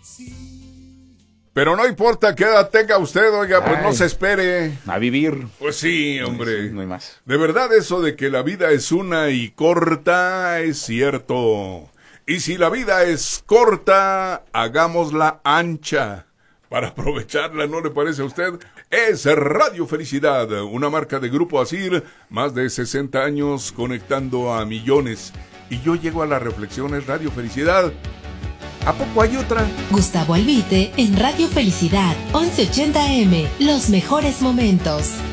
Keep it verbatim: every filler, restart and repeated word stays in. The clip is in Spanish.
Pero no importa qué edad tenga usted, oiga, pues Ay, no se espere. A vivir. Pues sí, hombre. No hay más. De verdad eso de que la vida es una y corta es cierto. Y si la vida es corta, hagámosla ancha para aprovecharla, ¿no le parece a usted? Es Radio Felicidad, una marca de Grupo Asir, más de sesenta años conectando a millones. Y yo llego a la reflexión, es Radio Felicidad. ¿A poco hay otra? Gustavo Albite en Radio Felicidad, once ochenta eme, los mejores momentos.